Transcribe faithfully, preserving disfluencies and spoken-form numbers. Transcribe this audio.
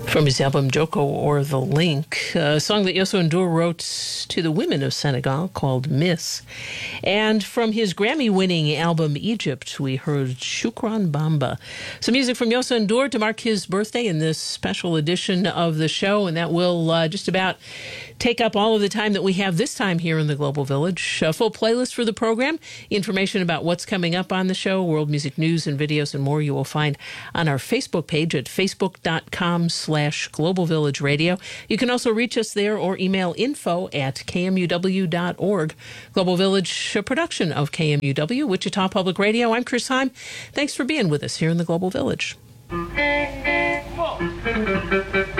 From his album Joko or The Link, a song that Youssou N'Dour wrote to the women of Senegal called Miss. And from his Grammy-winning album Egypt, we heard Shukran Bamba. Some music from Youssou N'Dour to mark his birthday in this special edition of the show, and that will uh, just about take up all of the time that we have this time here in the Global Village. A full playlist for the program, information about what's coming up on the show, world music news and videos and more you will find on our Facebook page at facebook.com slash Global Village Radio. You can also reach us there or email info at k m u w dot org. Global Village, a production of K M U W, Wichita Public Radio. I'm Chris Heim. Thanks for being with us here in the Global Village.